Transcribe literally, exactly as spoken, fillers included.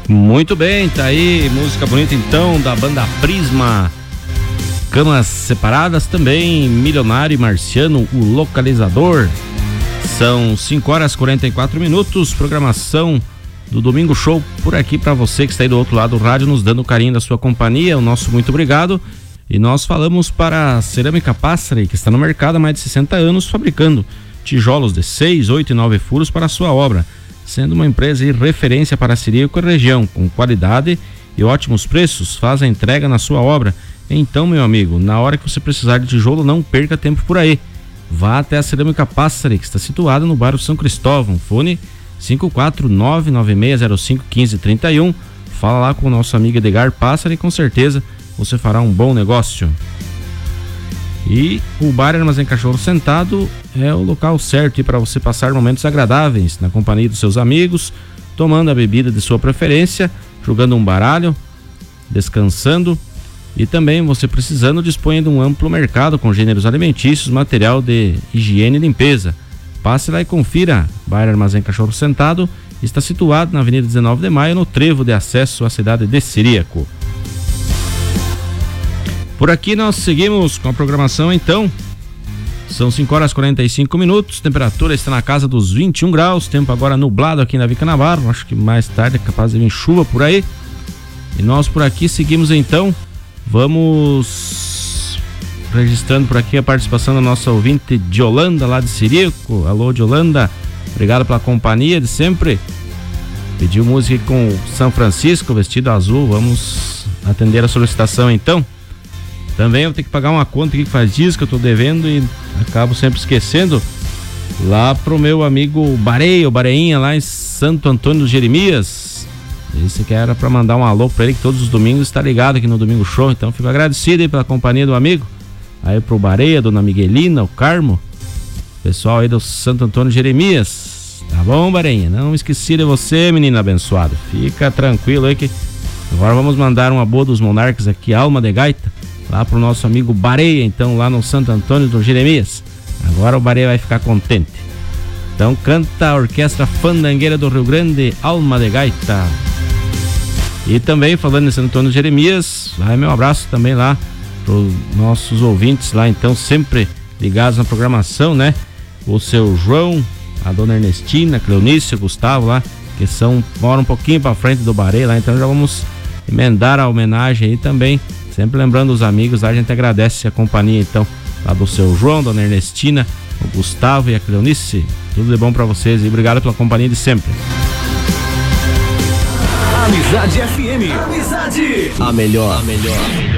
Muito bem, tá aí, música bonita então da banda Prisma. Camas separadas também, Milionário e Marciano, o localizador. São cinco horas e quarenta e quatro minutos, programação do Domingo Show por aqui para você que está aí do outro lado do rádio, nos dando o carinho da sua companhia, o nosso muito obrigado. E nós falamos para a Cerâmica Passari, que está no mercado há mais de sessenta anos, fabricando tijolos de seis, oito e nove furos para a sua obra, sendo uma empresa de referência para a Sirico e região, com qualidade e ótimos preços, faz a entrega na sua obra. Então, meu amigo, na hora que você precisar de tijolo, não perca tempo por aí. Vá até a Cerâmica Passari, que está situada no bairro São Cristóvão. Fone cinco quatro nove nove seis zero cinco um cinco três um. Fala lá com o nosso amigo Edgar Passari e com certeza você fará um bom negócio. E o Bar Armazém Cachorro Sentado é o local certo para você passar momentos agradáveis na companhia dos seus amigos, tomando a bebida de sua preferência, jogando um baralho, descansando. E também você precisando, dispõe de um amplo mercado com gêneros alimentícios, material de higiene e limpeza. Passe lá e confira. Bar Armazém Cachorro Sentado está situado na Avenida dezenove de maio, no trevo de acesso à cidade de Ciríaco. Por aqui nós seguimos com a programação então. São cinco horas e quarenta e cinco minutos, temperatura está na casa dos vinte e um graus, tempo agora nublado aqui na Vica Navarro, acho que mais tarde é capaz de vir chuva por aí. E nós por aqui seguimos então, vamos registrando por aqui a participação da nossa ouvinte de Holanda, lá de Ciríaco. Alô, de Holanda, obrigado pela companhia de sempre. Pediu música com São Francisco, vestido azul, vamos atender a solicitação então. Também eu tenho que pagar uma conta aqui que faz dias que eu tô devendo e acabo sempre esquecendo. Lá pro meu amigo Bareia, o Bareinha, lá em Santo Antônio dos Jeremias. Esse que era pra mandar um alô pra ele, que todos os domingos está ligado aqui no Domingo Show. Então fico agradecido aí pela companhia do amigo. Aí pro Bareia, dona Miguelina, o Carmo, pessoal aí do Santo Antônio dos Jeremias. Tá bom, Bareinha? Não esqueci de você, menino abençoado. Fica tranquilo aí que agora vamos mandar uma boa dos Monarcas aqui, Alma de Gaita, lá pro nosso amigo Bareia, então, lá no Santo Antônio dos Jeremias. Agora o Bareia vai ficar contente. Então canta a Orquestra Fandangueira do Rio Grande, Alma de Gaita. E também, falando em Santo Antônio dos Jeremias, vai meu abraço também lá pros nossos ouvintes lá, então, sempre ligados na programação, né? O seu João, a dona Ernestina, Cleonice, o Gustavo lá, que são, moram um pouquinho pra frente do Bareia lá, então já vamos emendar a homenagem aí também. Sempre lembrando os amigos, a gente agradece a companhia então lá do seu João, dona Ernestina, o Gustavo e a Cleonice. Tudo de bom pra vocês e obrigado pela companhia de sempre. Amizade F M. Amizade. A melhor. A melhor.